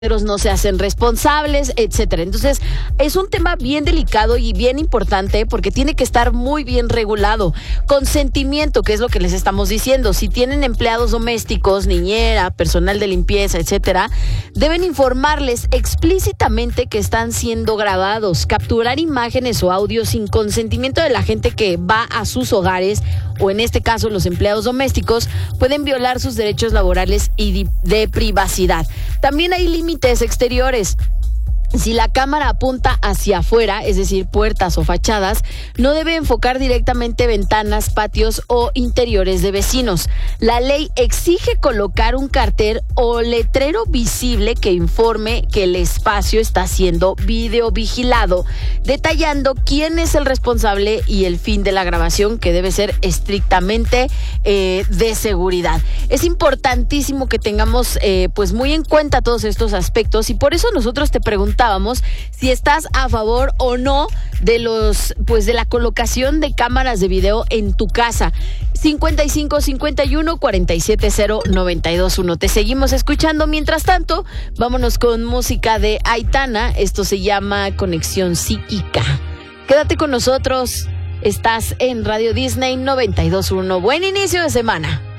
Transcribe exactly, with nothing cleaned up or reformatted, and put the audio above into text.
no se hacen responsables, etcétera. Entonces, es un tema bien delicado y bien importante porque tiene que estar muy bien regulado. Consentimiento, que es lo que les estamos diciendo. Si tienen empleados domésticos, niñera, personal de limpieza, etcétera, deben informarles explícitamente que están siendo grabados. Capturar imágenes o audios sin consentimiento de la gente que va a sus hogares, o en este caso los empleados domésticos, pueden violar sus derechos laborales y de privacidad. También hay límites exteriores. Si la cámara apunta hacia afuera, es decir, puertas o fachadas, no debe enfocar directamente ventanas, patios o interiores de vecinos. La ley exige colocar un cartel o letrero visible que informe que el espacio está siendo videovigilado, detallando quién es el responsable y el fin de la grabación, que debe ser estrictamente eh, de seguridad. Es importantísimo que tengamos eh, pues muy en cuenta todos estos aspectos, y por eso nosotros te preguntamos si estás a favor o no de los pues de la colocación de cámaras de video en tu casa. cincuenta y cinco cincuenta y uno cuarenta y siete cero noventa y dos uno. Te seguimos escuchando. Mientras tanto, vámonos con música de Aitana. Esto se llama Conexión Psíquica. Quédate con nosotros. Estás en Radio Disney noventa y dos punto uno. Buen inicio de semana.